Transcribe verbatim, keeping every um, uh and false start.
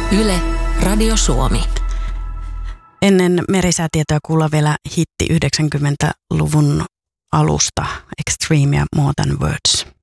Yle, Radio Suomi. Ennen merisäätietoa kuulla vielä hitti yhdeksänkymmentäluvun alusta, Extreme ja More Than Words.